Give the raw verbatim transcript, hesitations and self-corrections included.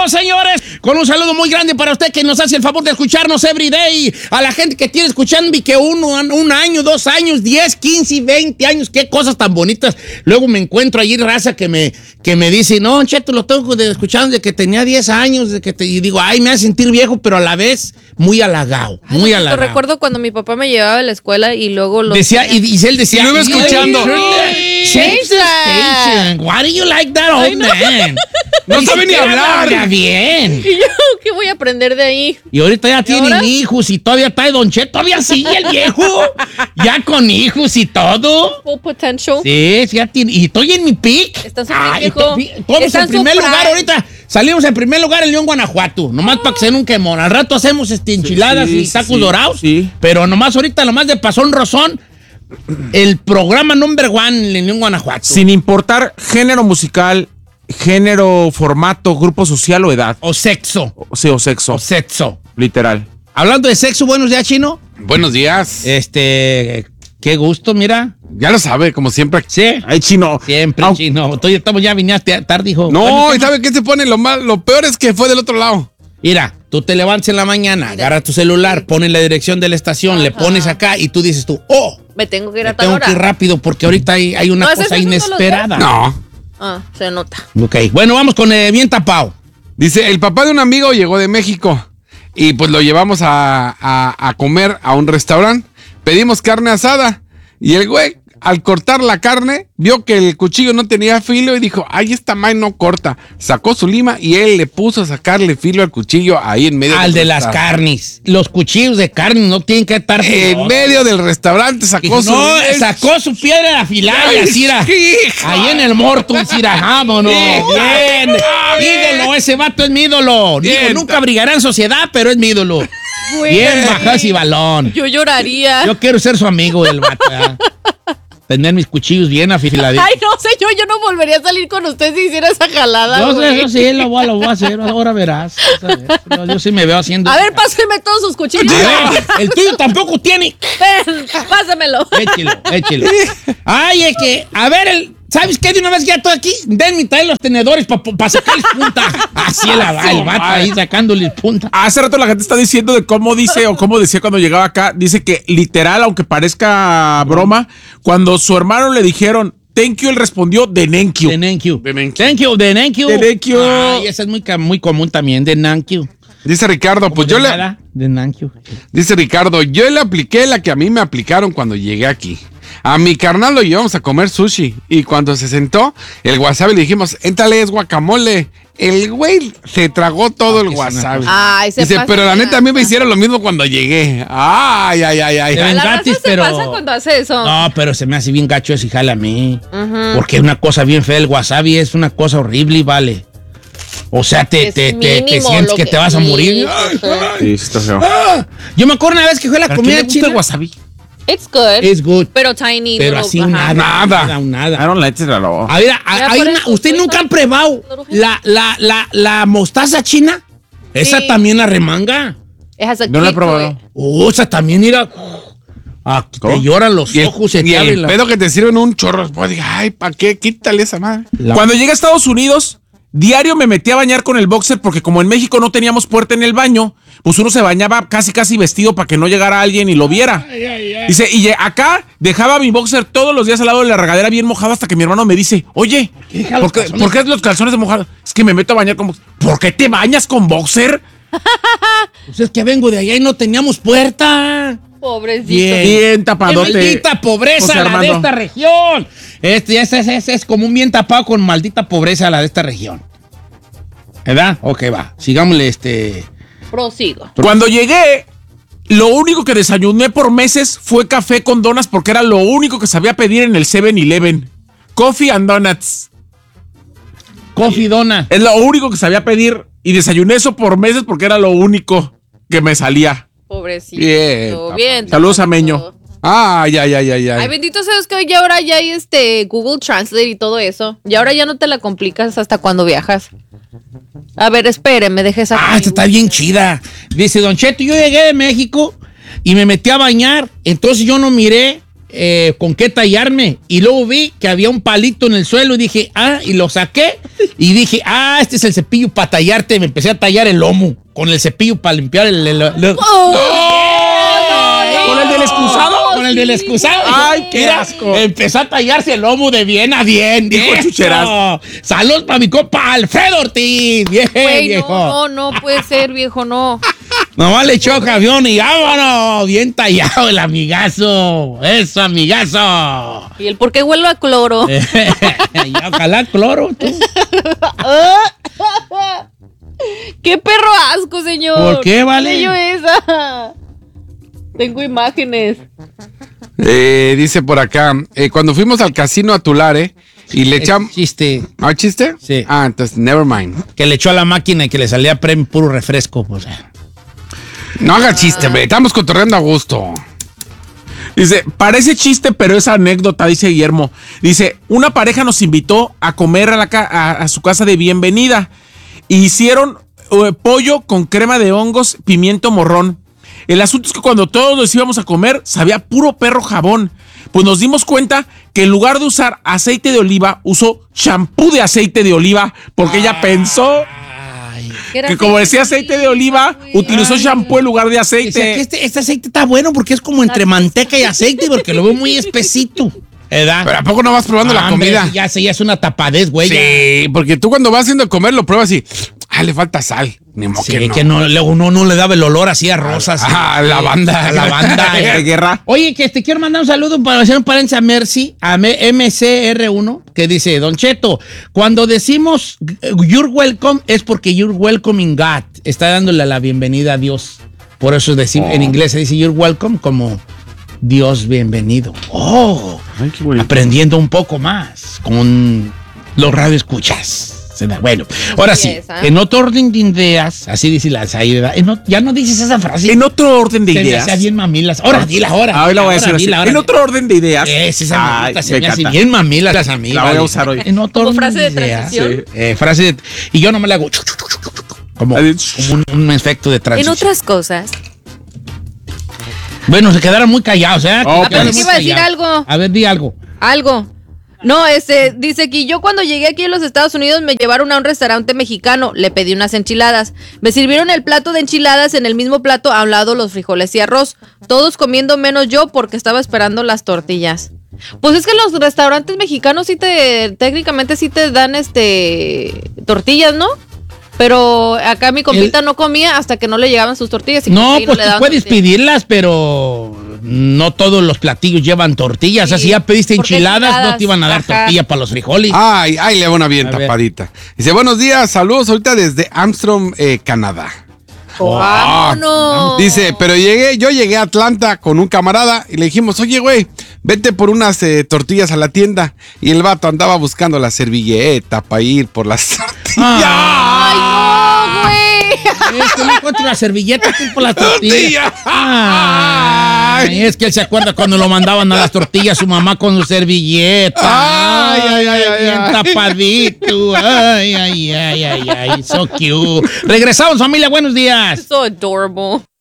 Estamos, señores, con un saludo muy grande para usted que nos hace el favor de escucharnos every day. A la gente que tiene escuchando y que uno, un año, dos años, diez, quince, veinte años, qué cosas tan bonitas. Luego me encuentro allí raza que me, que me dice, no, Cheto, lo tengo escuchando desde que tenía diez años, de que te, y digo, ay, me hace sentir viejo, pero a la vez muy halagado, muy ay, halagado. Recuerdo cuando mi papá me llevaba a la escuela y luego lo decía, y, y él decía, y luego escuchando, change the station. Why do you like that old man? No sabe ni hablar. Ya bien. Y yo, ¿qué voy a aprender de ahí? Y ahorita ya ¿Y tienen ahora? hijos y todavía está Don Cheto, todavía sigue el viejo. Ya con hijos y todo. Full potential. Sí, sí, ya tiene. Y estoy en mi pick. Está en su Ay, pick, viejo. te- Todos Está en en su primer prime. lugar ahorita. Salimos en primer lugar en León, Guanajuato. Nomás para que se den un quemón. Al rato hacemos este, enchiladas sí, y tacos sí, dorados. sí. Pero nomás ahorita, nomás de pasón rozón, el programa number one en León, Guanajuato. Sin importar género musical, género, formato, grupo social o edad. O sexo. O sea, o sexo. O sexo. Literal. Hablando de sexo, buenos días, Chino. Buenos días. Este, qué gusto, mira. Ya lo sabe, como siempre. Sí. Ay, Chino. Siempre, Au- Chino. Tú, estamos, ya viniste tarde, hijo. No, Bueno, ¿y sabe qué se pone? Lo mal, lo peor es que fue del otro lado. mira, tú te levantas en la mañana, agarras tu celular, pones la dirección de la estación, le Ajá. pones acá y tú dices tú, oh, Me tengo que ir me a tal tengo hora. que ir rápido porque ahorita hay, hay una ¿No haces cosa eso todos los inesperada. No. Ah, se nota. Ok, bueno, vamos con eh, bien tapado. Dice, el papá de un amigo llegó de México y pues lo llevamos a, a, a comer a un restaurante. Pedimos carne asada y el güey, al cortar la carne, vio que el cuchillo no tenía filo y dijo, ay, esta madre no corta. Sacó su lima y él le puso a sacarle filo al cuchillo ahí en medio Al del de las restaurante. carnes. Los cuchillos de carne no tienen que estar En filosos. medio del restaurante sacó Dijo, su... no, sacó su piedra afilada y así era. Hija. Ahí en el Morton, Cira, vámonos. Bien. Ídolo, ese vato es mi ídolo. Digo, Bien. nunca brillará en sociedad, pero es mi ídolo. Bien, bajas y balón. Yo lloraría. Yo quiero ser su amigo, el vato. ¿verdad? Tener mis cuchillos bien afiladitos. Ay, no sé, yo, yo no volvería a salir con usted si hiciera esa jalada, Yo sé, güey. eso sí, lo voy, a- lo voy a hacer. Ahora verás. vas a ver. Yo, yo sí me veo haciendo. A ver, páseme todos sus cuchillos. A ver, el tuyo tampoco tiene. Ven, pásamelo. Échelo, échelo. Ay, es que, a ver, el, ¿sabes qué? De una vez que ya estoy aquí, denme traer los tenedores para pa sacarles punta. Así el, el vato ahí sacándoles punta. Hace rato la gente está diciendo de cómo dice o cómo decía cuando llegaba acá. Dice que literal, aunque parezca broma, cuando su hermano le dijeron thank you, él respondió de thank you. De thank you. De thank you. Thank you, de thank you. De thank you. Ay, esa es muy, ca- muy común también, de thank you. Dice Ricardo, pues yo De le... nada, de thank you. Dice Ricardo, yo le apliqué la que a mí me aplicaron cuando llegué aquí. A mi carnal lo llevamos a comer sushi. Y cuando se sentó, el wasabi le dijimos, éntale, es guacamole. El güey se tragó todo el que es una wasabi. Ay, se Dice, pasa pero la de neta a mí me lanza. hicieron lo mismo cuando llegué. Ay, ay, ay, ay. Te A ven la raza gratis, se pero- pasa cuando hace eso. No, pero se me hace bien gacho ese jala a mí. Porque es una cosa bien fea. El wasabi es una cosa horrible y vale. O sea, te, Es te, te, te mínimo sientes lo que, que- te vas a sí, morir. sí, sí. Sí, está feo. Ah, yo me acuerdo una vez que fue la ¿A quién comida le gusta china. el wasabi? It's good. Es good. Pero tiny. Pero little, así ajá. nada, Nada. nada, I nada. don't like it at all. A ver, a- Ya hay por una, eso, ¿ustedes por nunca eso. han probado la, la, la, la mostaza china? Esa Sí. también la remanga. It has a No la he kick to probado. it. Oh, esa también era. Ah, te ¿Cómo? lloran los Y el, ojos, se y te abren el la- pedo que te sirven un chorro. Pues dije, ay, ¿para qué? Quítale esa madre. la- Cuando llegué a Estados Unidos, diario me metí a bañar con el boxer porque como en México no teníamos puerta en el baño, pues uno se bañaba casi casi vestido para que no llegara alguien y lo viera. Dice, y ye- acá dejaba mi boxer todos los días al lado de la regadera bien mojado hasta que mi hermano me dice, oye, deja los ¿por qué, calzones? ¿por qué los calzones de mojado? Es que me meto a bañar con boxer. ¿Por qué te bañas con boxer? Pues es que vengo de allá y no teníamos puerta. Pobrecito. Bien. Bien ¡Qué tapadote. maldita pobreza José la de Armando. esta región! Este, ese, ese- ese es como un bien tapado con maldita pobreza la de esta región. ¿Verdad? Ok, va. Sigámosle este. Prosigo. Cuando llegué, lo único que desayuné por meses fue café con donas porque era lo único que sabía pedir en el seven eleven. Coffee and donuts. Coffee Dona. Es lo único que sabía pedir y desayuné eso por meses porque era lo único que me salía. Pobrecito. Bien, papá. Bien. Saludos a tapadito. Meño. Ay, ay, ay, ay, Ay, ay. bendito sea Dios que ya ahora ya hay este Google Translate y todo eso. Y ahora ya no te la complicas hasta cuando viajas. A ver, espere, me dejes aquí. Ah, esta está bien chida. Dice Don Cheto, yo llegué de México y me metí a bañar. Entonces yo no miré eh, con qué tallarme. Y luego vi que había un palito en el suelo y dije, ah, y lo saqué. Y dije, ah, este es el cepillo para tallarte. Me empecé a tallar el lomo con el cepillo para limpiar el... el, el, el Oh, ¡No! ¿Con el del excusado? Con el del excusado. Ay, qué Mira, asco. empezó a tallarse el lomo de bien a bien. Dijo Eso. Chucheras. Salud para mi compa Alfredo Ortiz. Bien, güey, viejo. no, no, no puede ser, viejo, no. Nomás le echó camión y vámonos. Bien tallado el amigazo. Eso, amigazo. ¿Y el por qué huele a cloro? Y ojalá cloro, tú. ¡Qué perro asco, señor! ¿Por qué, vale? ¿Qué yo esa? Tengo imágenes. Eh, dice por acá, eh, cuando fuimos al casino a Tulare y le echamos... Chiste. ¿Ah, chiste? Sí. Ah, entonces, never mind. Que le echó a la máquina y que le salía premio puro refresco. Pues. No haga chiste, hombre. Estamos cotorreando a gusto. Dice, parece chiste, pero es anécdota, dice Guillermo. Dice, una pareja nos invitó a comer a, la ca- a, a su casa de bienvenida. E hicieron uh, pollo con crema de hongos, pimiento morrón. El asunto es que cuando todos nos íbamos a comer, sabía puro perro jabón. Pues nos dimos cuenta que en lugar de usar aceite de oliva, usó champú de aceite de oliva, porque ella pensó que como decía aceite de oliva, utilizó champú en lugar de O sea, que aceite. este, este aceite está bueno porque es como entre manteca y aceite, porque lo veo muy espesito. ¿Verdad? Pero ¿a poco no vas probando la Ah, hombre, comida? Ya sé, ya es una tapadez, güey. ya. Sí, porque tú cuando vas haciendo comer lo pruebas y... Ah, le falta sal. Ni modo Sí, que no. que no, luego no, no le daba el olor así a rosas. Ah, lavanda. A lavanda. De guerra. Oye, que te quiero mandar un saludo para hacer un paréntesis a Mercy, a M C R uno, que dice, Don Cheto, cuando decimos you're welcome es porque you're welcoming God. Está dándole la bienvenida a Dios. Por eso es decir, en inglés se dice you're welcome como Dios bienvenido. Oh, Ay, qué bonito. aprendiendo un poco más con los radioescuchas. Bueno, ahora sí, Belleza. en otro orden de ideas, así dice la Saida, en o- ya no dices esa frase. En otro orden de Se me ideas. hacía bien mamilas. Ahora, dila ahora. Ah, hoy la voy a dila, decir así. dila, ahora. En otro orden de ideas. Es esa Ay, mamita, se me me hace encanta. bien mamilas las amigas. La voy a usar hoy. En otro Como orden frase de ideas. transición. Sí. Eh, frase de, y yo no me la hago chu, chu, chu, chu, chu, como, Así. como un, un efecto de En transición. otras cosas. Bueno, se quedaron muy callados, ¿eh? Oh, Se quedaron pensé muy que iba a decir callados. algo. A ver, di algo. Algo. No, este, dice que yo cuando llegué aquí a los Estados Unidos me llevaron a un restaurante mexicano, le pedí unas enchiladas. Me sirvieron el plato de enchiladas, en el mismo plato a un lado los frijoles y arroz. Todos comiendo menos yo porque estaba esperando las tortillas. Pues es que los restaurantes mexicanos sí te, técnicamente sí te dan este, tortillas, ¿no? Pero acá mi compita no comía hasta que no le llegaban sus tortillas. Y No, ahí pues le tú daban puedes tortillas. pedirlas, pero no todos los platillos llevan tortillas. Sí, o sea, si ya pediste porque enchiladas, no enchiladas, te iban a dar ajá. tortilla para los frijoles. Ay, ay, le va una bien A ver. tapadita. Dice, buenos días, saludos ahorita desde Armstrong, eh, Canadá. ¡Vámonos! Dice, pero llegué, yo llegué a Atlanta con un camarada y le dijimos, oye, güey, vete por unas eh, tortillas a la tienda. Y el vato andaba buscando la servilleta para ir por las tortillas. ¡Ay, no, güey! Es que no encuentro la servilleta aquí por las tortillas. Ay, es que él se acuerda cuando lo mandaban a las tortillas su mamá con su servilleta. Ay, ay, ay, ay, bien ay. tapadito. Ay, ay, ay, ay, ay, so cute. Regresamos, familia, buenos días. So adorable.